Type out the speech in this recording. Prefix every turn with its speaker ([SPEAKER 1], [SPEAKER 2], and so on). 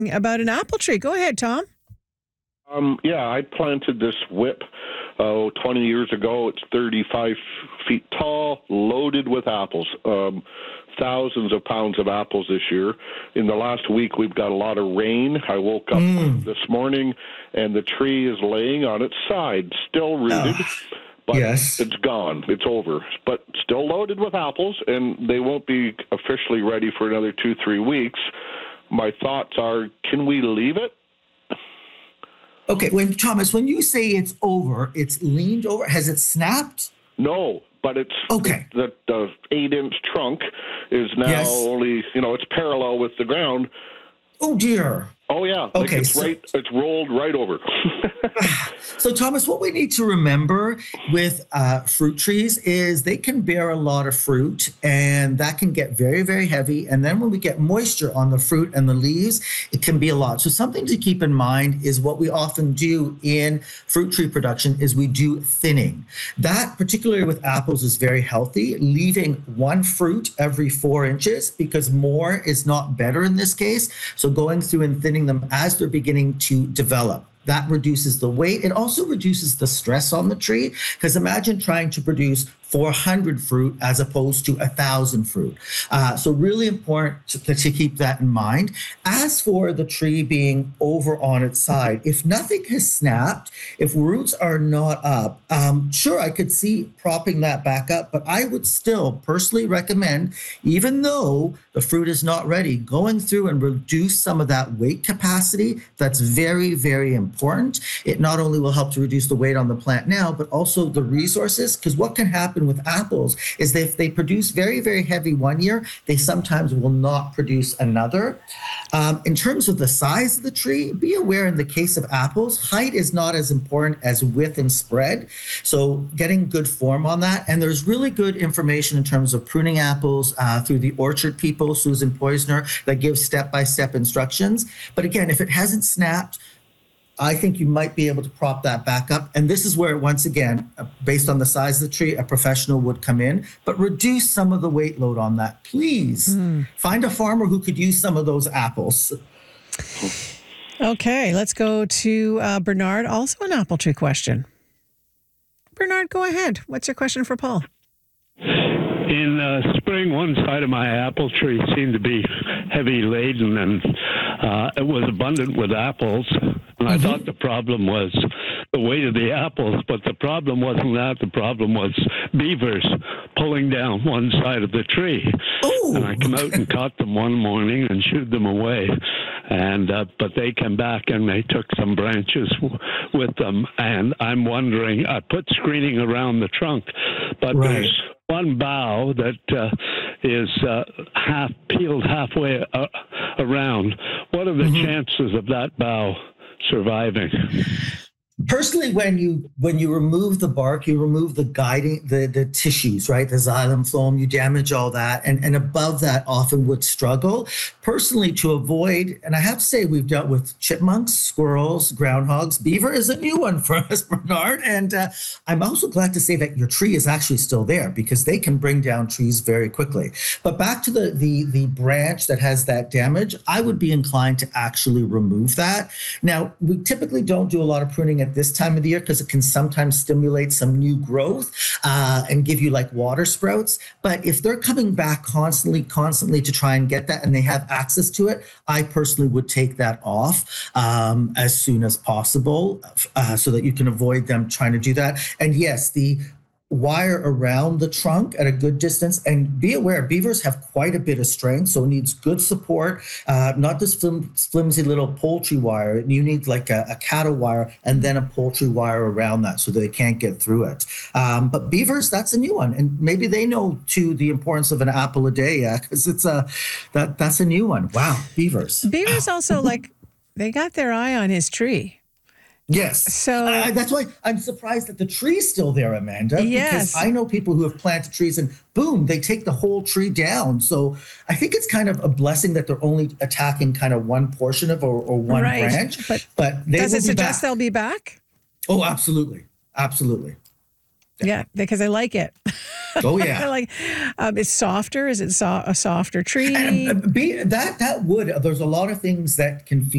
[SPEAKER 1] about an apple tree. Go ahead, Tom.
[SPEAKER 2] Yeah, I planted this whip 20 years ago. It's 35 feet tall, loaded with apples. Thousands of pounds of apples this year. In the last week, we've got a lot of rain. I woke up this morning, and the tree is laying on its side, still rooted. But it's gone. It's over. But still loaded with apples, and they won't be officially ready for another 2-3 weeks. My thoughts are, can we leave it?
[SPEAKER 3] Okay, Thomas, when you say it's over, it's leaned over, has it snapped?
[SPEAKER 2] No, but it's
[SPEAKER 3] okay.
[SPEAKER 2] The 8-inch trunk is now only, it's parallel with the ground.
[SPEAKER 3] Oh, dear.
[SPEAKER 2] Oh, yeah.
[SPEAKER 3] Okay.
[SPEAKER 2] It's rolled right over.
[SPEAKER 3] So, Thomas, what we need to remember with fruit trees is they can bear a lot of fruit, and that can get very, very heavy. And then when we get moisture on the fruit and the leaves, it can be a lot. So something to keep in mind is what we often do in fruit tree production is we do thinning. That, particularly with apples, is very healthy, leaving one fruit every 4 inches because more is not better in this case. So going through and thinning them as they're beginning to develop. That reduces the weight. It also reduces the stress on the tree because imagine trying to produce 400 fruit as opposed to 1,000 fruit. So really important to keep that in mind. As for the tree being over on its side, if nothing has snapped, if roots are not up, sure, I could see propping that back up, but I would still personally recommend, even though the fruit is not ready, going through and reduce some of that weight capacity. That's very, very important. It not only will help to reduce the weight on the plant now, but also the resources, because what can happen with apples is that if they produce very, very heavy one year, they sometimes will not produce another. In terms of the size of the tree, be aware in the case of apples, height is not as important as width and spread. So getting good form on that. And there's really good information in terms of pruning apples through the Orchard people, Susan Poisner, that gives step-by-step instructions. But again, if it hasn't snapped, I think you might be able to prop that back up. And this is where, once again, based on the size of the tree, a professional would come in, but reduce some of the weight load on that. Please find a farmer who could use some of those apples.
[SPEAKER 1] Okay, let's go to Bernard. Also an apple tree question. Bernard, go ahead. What's your question for Paul?
[SPEAKER 4] In spring, one side of my apple tree seemed to be heavy laden, and it was abundant with apples. And I thought the problem was the weight of the apples, but the problem wasn't that. The problem was beavers pulling down one side of the tree.
[SPEAKER 3] Ooh.
[SPEAKER 4] And I come out and caught them one morning and shooed them away. And but they came back and they took some branches with them. And I'm wondering, I put screening around the trunk, but there's one bough that is half peeled halfway around. What are the chances of that bough surviving?
[SPEAKER 3] Personally, when you remove the bark, you remove the guiding, the tissues, right? The xylem, phloem, you damage all that. And above that often would struggle. Personally, to avoid, and I have to say we've dealt with chipmunks, squirrels, groundhogs. Beaver is a new one for us, Bernard. And I'm also glad to say that your tree is actually still there because they can bring down trees very quickly. But back to the branch that has that damage, I would be inclined to actually remove that. Now, we typically don't do a lot of pruning at this time of the year because it can sometimes stimulate some new growth and give you like water sprouts. But if they're coming back constantly to try and get that and they have access to it, I personally would take that off as soon as possible so that you can avoid them trying to do that. And yes, the wire around the trunk at a good distance, and be aware beavers have quite a bit of strength, so it needs good support, not this flimsy little poultry wire. You need like a cattle wire and then a poultry wire around that so they can't get through it. But beavers, that's a new one, and maybe they know too the importance of an apple a day, because it's that's a new one. Wow, beavers
[SPEAKER 1] Also like they got their eye on his tree.
[SPEAKER 3] Yes.
[SPEAKER 1] So
[SPEAKER 3] that's why I'm surprised that the tree's still there, Amanda.
[SPEAKER 1] Yes.
[SPEAKER 3] Because I know people who have planted trees and boom, they take the whole tree down. So I think it's kind of a blessing that they're only attacking kind of one portion of or one branch. But they
[SPEAKER 1] does
[SPEAKER 3] will
[SPEAKER 1] it
[SPEAKER 3] be
[SPEAKER 1] suggest
[SPEAKER 3] back.
[SPEAKER 1] they'll be back?
[SPEAKER 3] Oh, absolutely. Absolutely.
[SPEAKER 1] Yeah, because I like it.
[SPEAKER 3] Oh, yeah.
[SPEAKER 1] I like it's softer. Is it a softer tree?
[SPEAKER 3] That wood, there's a lot of things that can feed